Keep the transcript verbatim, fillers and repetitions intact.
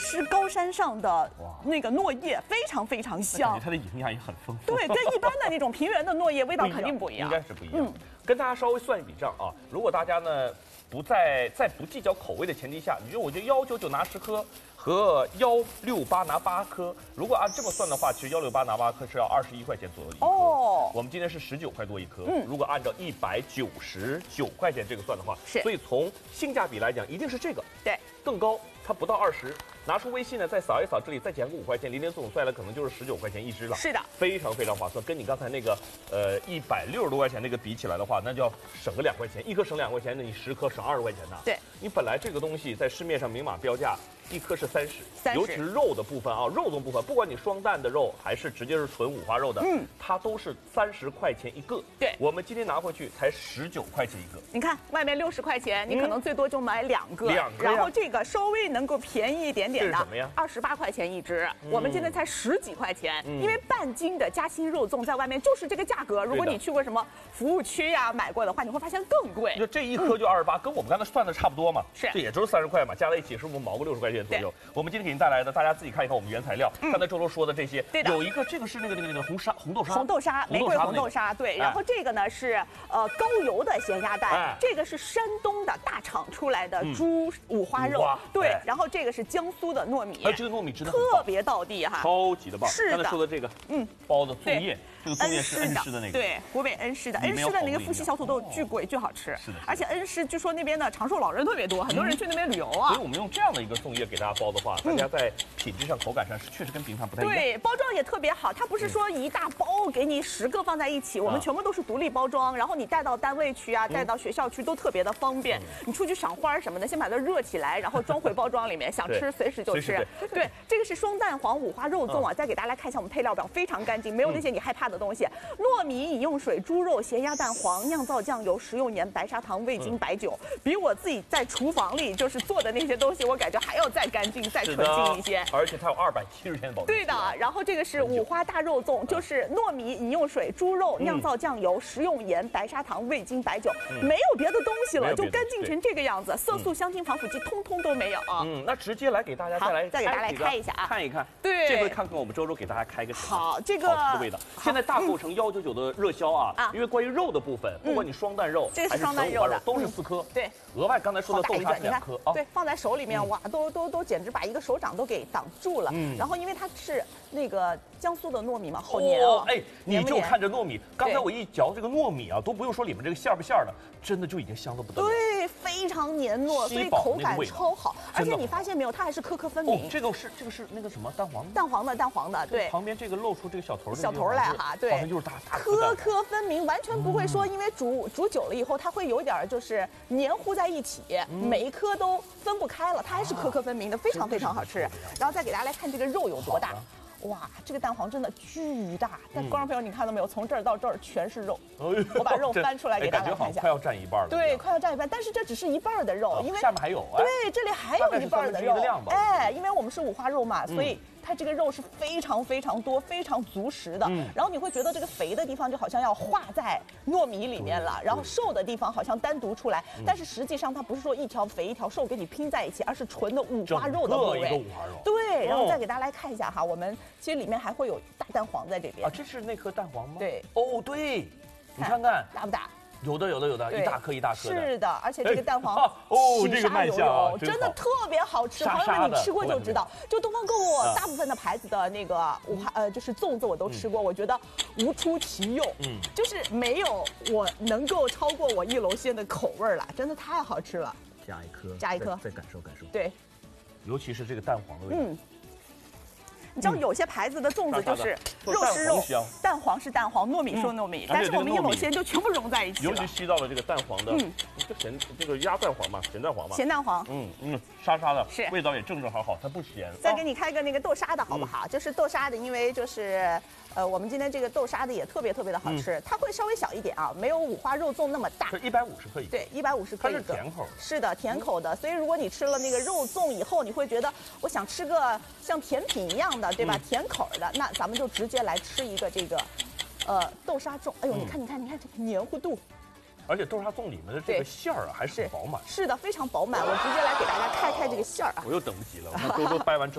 吃高山上的那个糯叶，非常非常香。 感觉它的营养也很丰富。 对，跟一般的那种平原的糯叶味道肯定不一样， 应该是不一样。嗯，跟大家稍微算一笔账啊，如果大家呢不在在不计较口味的前提下，你就我觉得幺九九拿十颗和幺六八拿八颗，如果按这么算的话，其实幺六八拿八颗是要二十一块钱左右一颗。哦，我们今天是十九块多一颗。嗯，如果按照一百九十九块钱这个算的话， 是， 所以从性价比来讲，一定是这个。 对， 更高，它不到二十。拿出微信呢，再扫一扫，这里再减个五块钱，零零总算来可能就是十九块钱一支了。 是的， 非常非常划算。跟你刚才那个呃一百六十多块钱那个比起来的话，那就要省个两块钱，一颗省两块钱，那你十颗省二十块钱呢。 对， 你本来这个东西在市面上明码标价，一颗是三十，尤其是肉的部分啊，肉粽部分，不管你双蛋的肉还是直接是纯五花肉的，嗯，它都是三十块钱一个。 对， 我们今天拿回去才十九块钱一个。 你看外面六十块钱，你可能最多就买两个， 两个， 然后这个稍微能够便宜一点点的， 什么呀？ 二十八块钱一只，我们今天才十几块钱，因为半斤的嘉兴肉粽在外面就是这个价格。如果你去过什么服务区呀买过的话，你会发现更贵。 就这一颗就二十八，跟我们刚才算的差不多嘛。 是， 这也就是三十块嘛，加在一起是不是毛个六十块钱左右？我们今天给您带来的，大家自己看一看我们原材料。刚才周周说的这些，有一个这个是那个那个那个红沙红豆沙， 红豆沙，玫瑰红豆沙，对。然后这个呢是呃高油的咸鸭蛋，这个是山东的大厂出来的猪五花肉，对。然后这个是江苏的糯米， 哎，这个糯米真的特别道地哈， 超级的棒。 是的， 刚才说的这个，嗯，包的粽叶，这个粽叶是恩施的那个， 对，湖北恩施的，恩施的那个富硒小土豆巨贵巨好吃， 是的。 而且恩施据说那边的长寿老人特别多，很多人去那边旅游啊。 所以我们用这样的一个粽叶给大家包的话，大家在品质上、口感上是确实跟平常不太一样。 对，包装也特别好，它不是说一大包给你十个放在一起，我们全部都是独立包装，然后你带到单位去啊，带到学校去都特别的方便。你出去赏花什么的，先把它热起来，然后装回包装里面，想吃随时就吃。对，这个是双蛋黄五花肉粽啊，再给大家来看一下我们配料表，非常干净，没有那些你害怕的东西。糯米、饮用水、猪肉、咸鸭蛋黄、酿造酱油、食用盐、白砂糖、味精、白酒，比我自己在厨房里就是做的那些东西，我感觉还要再干净、再纯净一些。 而且它有二百七十天的保质期。 对的，然后这个是五花大肉粽，就是糯米、饮用水、猪肉、酿造酱油、食用盐、白砂糖、味精、白酒，没有别的东西了，就干净成这个样子，色素、香精、防腐剂通通都没有啊。 嗯，那直接来给大家再来再给大家来开一下啊， 看一看。 对， 这回看看我们周周给大家开个好，这个好吃的味道。现在大构成幺九九的热销啊，因为关于肉的部分，不管你双蛋肉这个是双蛋肉的， 都是四颗。 对， 额外刚才说的豆沙两颗啊， 对，放在手里面哇，都都都简直把一个手掌都给挡住了。然后因为它是那个江苏的糯米嘛，好黏哦。 哎，你就看着糯米，刚才我一嚼这个糯米啊，都不用说里面这个馅儿不馅儿的，真的就已经香的不得了。 对，非常黏糯，所以口感超好。而且你发现没有，它还是颗颗分明。 哦，这个是这个是那个什么蛋黄的？ 蛋黄的蛋黄的，对。 旁边这个露出这个小头小头来哈，对， 好像就是大大颗颗分明，完全不会说因为煮煮久了以后它会有点就是黏糊在一起，每一颗都分不开了，它还是颗颗分明的，非常非常好吃。然后再给大家来看这个肉有多大。哇，这个蛋黄真的巨大！但观众朋友，你看到没有？从这儿到这儿全是肉。我把肉翻出来给大家看一下， 快要占一半了。 对，快要占一半，但是这只是一半的肉，因为下面还有。 对，这里还有一半的肉。哎，因为我们是五花肉嘛，所以它这个肉是非常非常多、非常足实的。然后你会觉得这个肥的地方就好像要化在糯米里面了，然后瘦的地方好像单独出来。但是实际上它不是说一条肥一条瘦给你拼在一起，而是纯的五花肉的部位。对，然后再给大家来看一下哈，我们其实里面还会有大蛋黄在这边啊，这是那颗蛋黄吗？ 对， 哦对，你看看大不大？ 有的有的有的，一大颗一大颗的。 是的，而且这个蛋黄哦，这个卖相真的特别好吃，朋友们你吃过就知道。就东方购物大部分的牌子的那个五花呃就是粽子我都吃过，我觉得无出其右，嗯，就是没有我能够超过我一楼鲜的口味了，真的太好吃了。 加一颗， 加一颗， 再感受感受。 对， 尤其是这个蛋黄的味道。嗯。 你知道有些牌子的粽子就是肉是肉，蛋黄是蛋黄，糯米是糯米，但是我们一篓鲜就全部融在一起了。 尤其吸到了这个蛋黄的，嗯，这咸这个鸭蛋黄嘛，咸蛋黄嘛， 咸蛋黄， 嗯嗯，沙沙的， 是味道也正正好好，它不咸。 再给你开个那个豆沙的好不好？就是豆沙的，因为就是呃，我们今天这个豆沙的也特别特别的好吃，它会稍微小一点啊，没有五花肉粽那么大。 一百五十克一个。 对，一百五十克一个。 它是甜口的。 是的，甜口的。所以如果你吃了那个肉粽以后，你会觉得我想吃个像甜品一样的，对吧？甜口的，那咱们就直接来吃一个这个，呃，豆沙粽。哎呦，你看，你看，你看这个黏糊度。 而且豆沙粽里面的这个馅儿啊，还是很饱满。 是的，非常饱满。我直接来给大家开开这个馅儿啊。 我又等不及了，我看周周掰完之后。